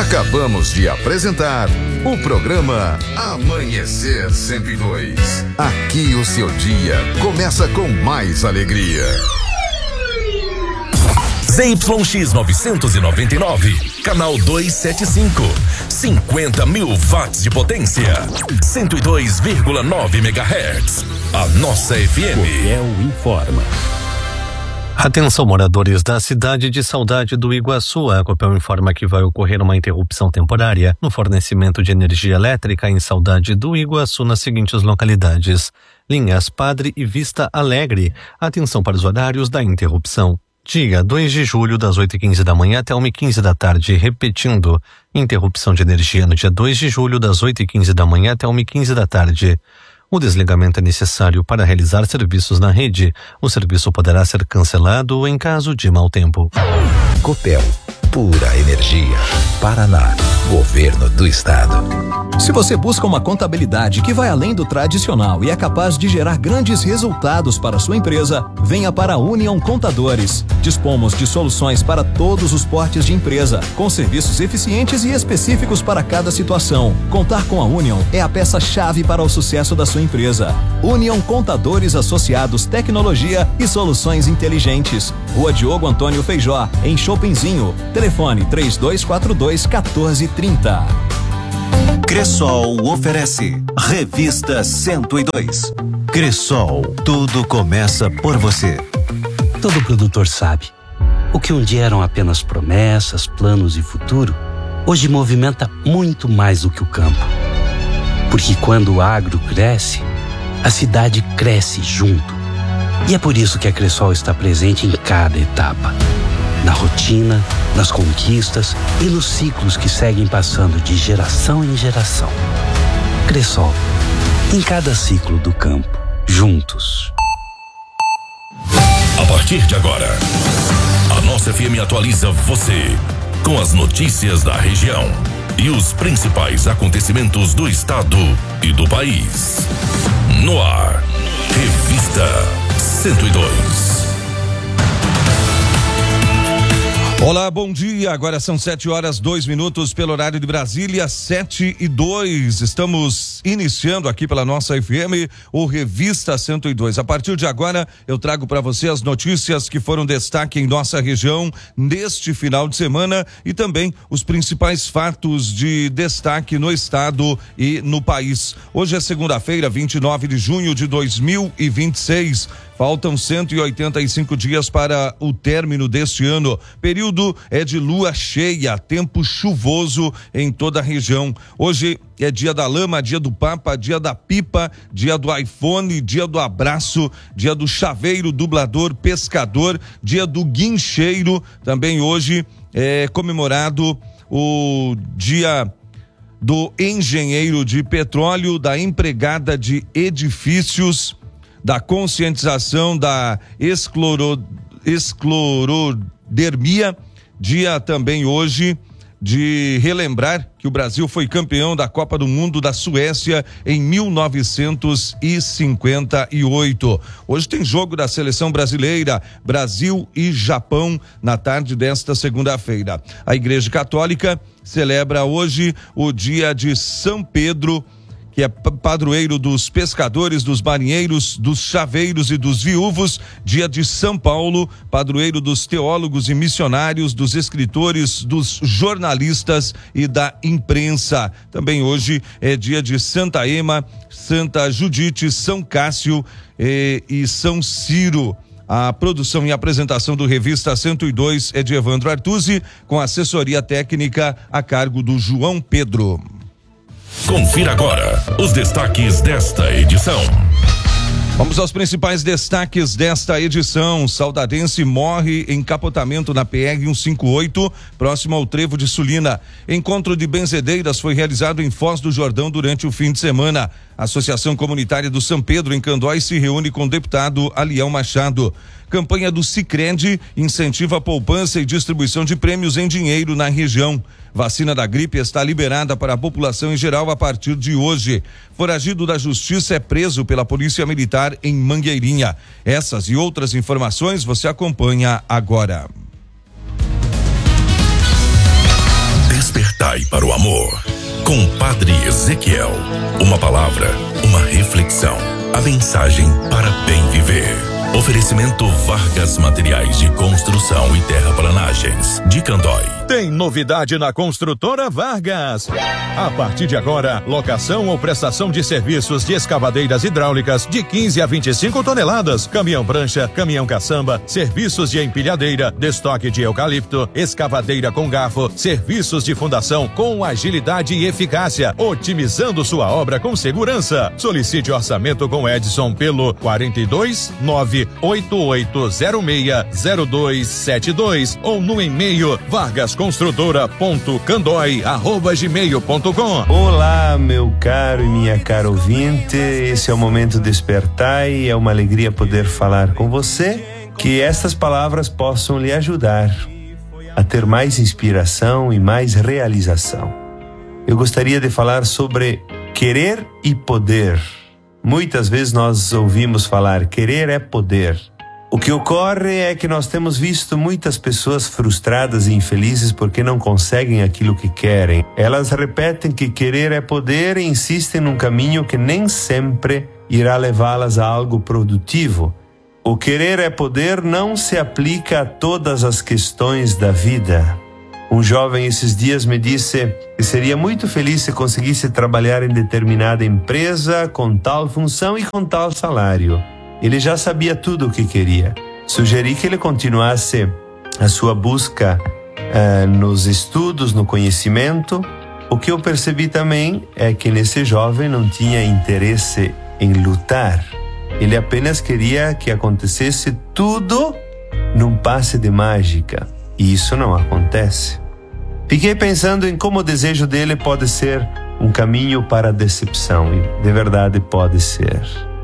Acabamos de apresentar o programa Amanhecer 102. Aqui o seu dia começa com mais alegria. ZYX 999, canal 275, 50 mil watts de potência, 102,9 MHz. A nossa FM. Copel informa. Atenção, moradores da cidade de Saudade do Iguaçu. A Copel informa que vai ocorrer uma interrupção temporária no fornecimento de energia elétrica em Saudade do Iguaçu nas seguintes localidades: Linhas Padre e Vista Alegre. Atenção para os horários da interrupção. Dia 2 de julho, das 8h15 da manhã até 1h15 da tarde. Repetindo, interrupção de energia no dia 2 de julho, das 8h15 da manhã até 1h15 da tarde. O desligamento é necessário para realizar serviços na rede. O serviço poderá ser cancelado em caso de mau tempo. Copel, pura energia. Paraná, Governo do Estado. Se você busca uma contabilidade que vai além do tradicional e é capaz de gerar grandes resultados para a sua empresa, venha para a União Contadores. Dispomos de soluções para todos os portes de empresa, com serviços eficientes e específicos para cada situação. Contar com a União é a peça-chave para o sucesso da sua empresa. União Contadores Associados, Tecnologia e Soluções Inteligentes. Rua Diogo Antônio Feijó, em Chopinzinho. Telefone 3242-1430. Cressol oferece Revista 102. Cressol, tudo começa por você. Todo produtor sabe. O que um dia eram apenas promessas, planos e futuro, hoje movimenta muito mais do que o campo. Porque quando o agro cresce, a cidade cresce junto. E é por isso que a Cressol está presente em cada etapa. Na rotina, nas conquistas e nos ciclos que seguem passando de geração em geração. Cressol, em cada ciclo do campo, juntos. A partir de agora, a nossa FM atualiza você com as notícias da região e os principais acontecimentos do estado e do país. No ar, Revista 102. Olá, bom dia. Agora são 7h02 pelo horário de Brasília, 7h02. Estamos iniciando aqui pela nossa FM o Revista 102. A partir de agora eu trago para você as notícias que foram destaque em nossa região neste final de semana e também os principais fatos de destaque no estado e no país. Hoje é segunda-feira, 29 de junho de 2026. Faltam 185 dias para o término deste ano. Período é de lua cheia, tempo chuvoso em toda a região. Hoje é dia da lama, dia do papa, dia da pipa, dia do iPhone, dia do abraço, dia do chaveiro, dublador, pescador, dia do guincheiro. Também hoje é comemorado o dia do engenheiro de petróleo, da empregada de edifícios, da conscientização da esclerodermia, dia também hoje de relembrar que o Brasil foi campeão da Copa do Mundo da Suécia em 1958. Hoje tem jogo da seleção brasileira, Brasil e Japão, na tarde desta segunda-feira. A Igreja Católica celebra hoje o dia de São Pedro, que é padroeiro dos pescadores, dos marinheiros, dos chaveiros e dos viúvos. Dia de São Paulo, padroeiro dos teólogos e missionários, dos escritores, dos jornalistas e da imprensa. Também hoje é dia de Santa Ema, Santa Judite, São Cássio e São Ciro. A produção e apresentação do Revista 102 é de Evandro Artuzzi, com assessoria técnica a cargo do João Pedro. Confira agora os destaques desta edição. Vamos aos principais destaques desta edição. Saudadense morre em capotamento na PR-158, próximo ao Trevo de Sulina. Encontro de benzedeiras foi realizado em Foz do Jordão durante o fim de semana. A Associação Comunitária do São Pedro, em Candói, se reúne com o deputado Alião Machado. Campanha do Sicredi incentiva a poupança e distribuição de prêmios em dinheiro na região. Vacina da gripe está liberada para a população em geral a partir de hoje. Foragido da Justiça é preso pela Polícia Militar em Mangueirinha. Essas e outras informações você acompanha agora. Despertar Despertai para o Amor, com Padre Ezequiel. Uma palavra, uma reflexão, a mensagem para bem viver. Oferecimento Vargas Materiais de Construção e Terraplanagens, de Candói. Tem novidade na Construtora Vargas. A partir de agora, locação ou prestação de serviços de escavadeiras hidráulicas de 15 a 25 toneladas, caminhão prancha, caminhão caçamba, serviços de empilhadeira, destoque de eucalipto, escavadeira com garfo, serviços de fundação com agilidade e eficácia, otimizando sua obra com segurança. Solicite orçamento com Edson pelo 42988060272 ou no e-mail vargasconstrutora.candoi@gmail.com. Olá, meu caro e minha cara ouvinte, esse é o Momento Despertai e é uma alegria poder falar com você, que estas palavras possam lhe ajudar a ter mais inspiração e mais realização. Eu gostaria de falar sobre querer e poder. Muitas vezes nós ouvimos falar querer é poder. O que ocorre é que nós temos visto muitas pessoas frustradas e infelizes porque não conseguem aquilo que querem. Elas repetem que querer é poder e insistem num caminho que nem sempre irá levá-las a algo produtivo. O querer é poder não se aplica a todas as questões da vida. Um jovem esses dias me disse que seria muito feliz se conseguisse trabalhar em determinada empresa com tal função e com tal salário. Ele já sabia tudo o que queria. Sugeri que ele continuasse a sua busca nos estudos, no conhecimento. O que eu percebi também é que nesse jovem não tinha interesse em lutar. Ele apenas queria que acontecesse tudo num passe de mágica. E isso não acontece. Fiquei pensando em como o desejo dele pode ser um caminho para a decepção. E de verdade pode ser.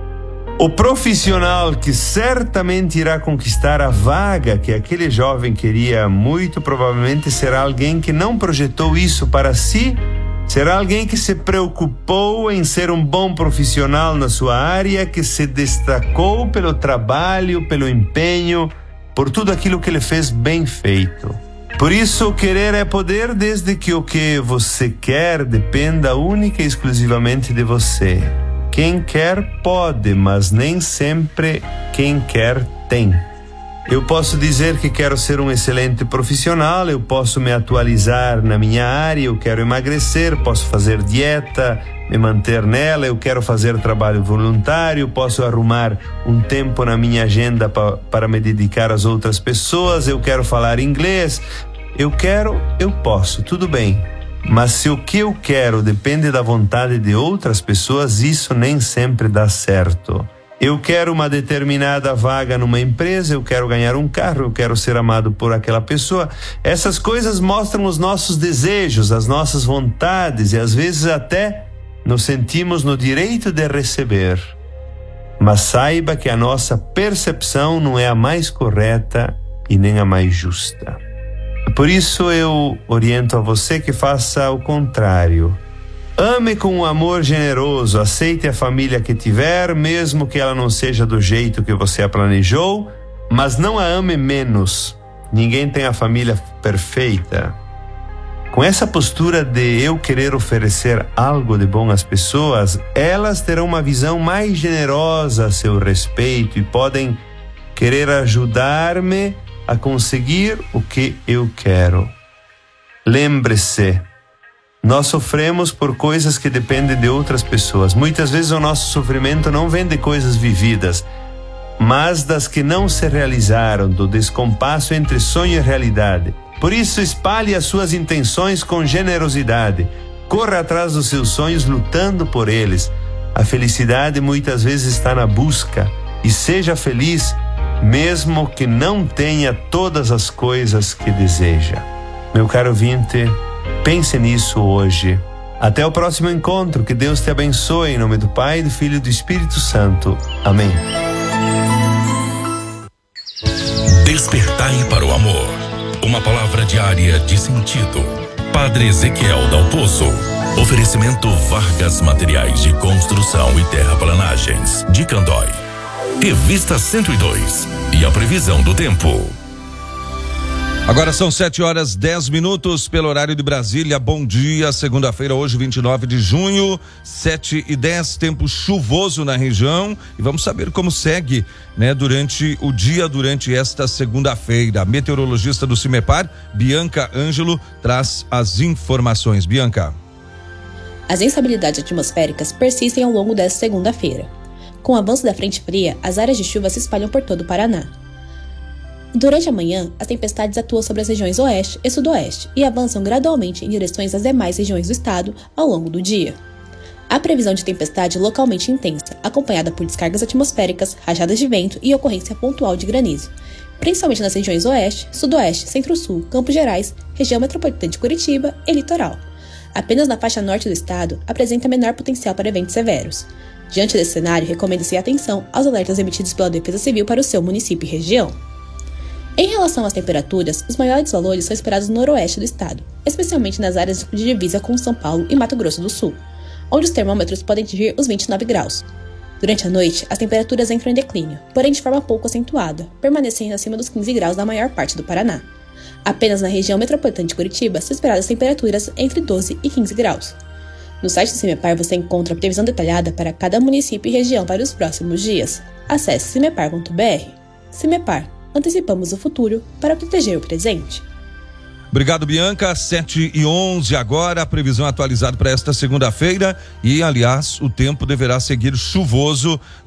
O profissional que certamente irá conquistar a vaga que aquele jovem queria, muito provavelmente será alguém que não projetou isso para si, será alguém que se preocupou em ser um bom profissional na sua área, que se destacou pelo trabalho, pelo empenho, por tudo aquilo que ele fez bem feito. Por isso, querer é poder desde que o que você quer dependa única e exclusivamente de você. Quem quer pode, mas nem sempre quem quer tem. Eu posso dizer que quero ser um excelente profissional, eu posso me atualizar na minha área, eu quero emagrecer, posso fazer dieta, me manter nela, eu quero fazer trabalho voluntário, posso arrumar um tempo na minha agenda para me dedicar às outras pessoas, eu quero falar inglês, eu posso, tudo bem. Mas se o que eu quero depende da vontade de outras pessoas, isso nem sempre dá certo. Eu quero uma determinada vaga numa empresa, eu quero ganhar um carro, eu quero ser amado por aquela pessoa. Essas coisas mostram os nossos desejos, as nossas vontades e às vezes até nos sentimos no direito de receber. Mas saiba que a nossa percepção não é a mais correta e nem a mais justa. Por isso eu oriento a você que faça o contrário. Ame com um amor generoso, aceite a família que tiver, mesmo que ela não seja do jeito que você a planejou, mas não a ame menos. Ninguém tem a família perfeita. Com essa postura de eu querer oferecer algo de bom às pessoas, elas terão uma visão mais generosa a seu respeito e podem querer ajudar-me a conseguir o que eu quero. Lembre-se, nós sofremos por coisas que dependem de outras pessoas. Muitas vezes o nosso sofrimento não vem de coisas vividas, mas das que não se realizaram, do descompasso entre sonho e realidade. Por isso, espalhe as suas intenções com generosidade. Corra atrás dos seus sonhos lutando por eles. A felicidade muitas vezes está na busca. E seja feliz mesmo que não tenha todas as coisas que deseja. Meu caro ouvinte, pense nisso hoje. Até o próximo encontro, que Deus te abençoe em nome do Pai, do Filho e do Espírito Santo. Amém. Despertai para o Amor. Uma palavra diária de sentido. Padre Ezequiel Dal Pozo. Oferecimento Vargas Materiais de Construção e Terraplanagens, de Candói. Revista 102 e a previsão do tempo. Agora são 7h10 pelo horário de Brasília. Bom dia, segunda-feira, hoje 29 de junho, 7h10, tempo chuvoso na região, e vamos saber como segue, né, durante o dia, durante esta segunda-feira. A meteorologista do CIMEPAR, Bianca Ângelo, traz as informações. Bianca. As instabilidades atmosféricas persistem ao longo desta segunda-feira. Com o avanço da frente fria, as áreas de chuva se espalham por todo o Paraná. Durante a manhã, as tempestades atuam sobre as regiões oeste e sudoeste e avançam gradualmente em direções às demais regiões do estado ao longo do dia. Há previsão de tempestade localmente intensa, acompanhada por descargas atmosféricas, rajadas de vento e ocorrência pontual de granizo, principalmente nas regiões oeste, sudoeste, centro-sul, Campos Gerais, região metropolitana de Curitiba e litoral. Apenas na faixa norte do estado apresenta menor potencial para eventos severos. Diante desse cenário, recomenda-se atenção aos alertas emitidos pela Defesa Civil para o seu município e região. Em relação às temperaturas, os maiores valores são esperados no noroeste do estado, especialmente nas áreas de divisa com São Paulo e Mato Grosso do Sul, onde os termômetros podem atingir os 29 graus. Durante a noite, as temperaturas entram em declínio, porém de forma pouco acentuada, permanecendo acima dos 15 graus na maior parte do Paraná. Apenas na região metropolitana de Curitiba são esperadas temperaturas entre 12 e 15 graus. No site do CIMEPAR você encontra a previsão detalhada para cada município e região para os próximos dias. Acesse cimepar.br. CIMEPAR. Antecipamos o futuro para proteger o presente. Obrigado, Bianca. 7h11 agora, a previsão atualizada para esta segunda-feira e, aliás, o tempo deverá seguir chuvoso